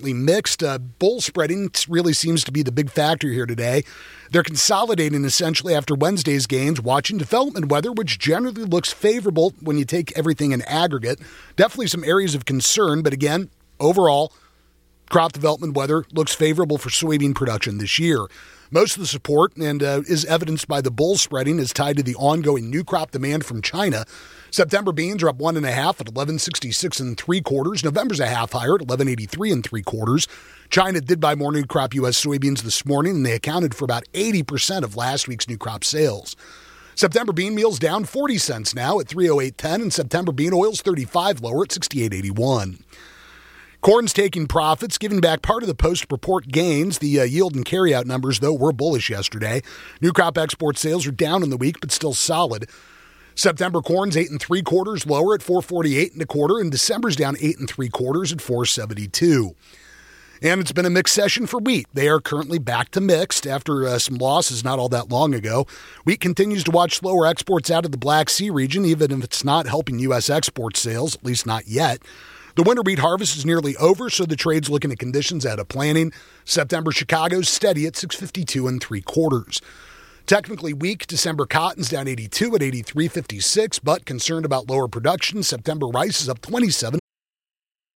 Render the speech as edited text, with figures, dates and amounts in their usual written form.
Mixed. Bull spreading really seems to be the big factor here today. They're consolidating essentially after Wednesday's gains, watching development weather, which generally looks favorable when you take everything in aggregate. Definitely some areas of concern, but again, overall, crop development weather looks favorable for soybean production this year. Most of the support, and is evidenced by the bull spreading, is tied to the ongoing new crop demand from China. September beans are up 1.5 at 11.66 3/4. November's a half higher at 11.83 3/4. China did buy more new crop U.S. soybeans this morning, and they accounted for about 80% of last week's new crop sales. September bean meal's down 40 cents now at 308.10, and September bean oil's 35 lower at 68.81. Corn's taking profits, giving back part of the post-report gains. The yield and carryout numbers, though, were bullish yesterday. New crop export sales are down in the week, but still solid. September corn's 8 3/4 lower at 448 1/4, and December's down 8 3/4 at 472. And it's been a mixed session for wheat. They are currently back to mixed after some losses not all that long ago. Wheat continues to watch slower exports out of the Black Sea region, even if it's not helping U.S. export sales, at least not yet. The winter wheat harvest is nearly over, so the trade's looking at conditions out of planning. September Chicago's steady at 652 3/4. Technically weak, December cotton's down 82 at 83.56, but concerned about lower production. September rice is up 27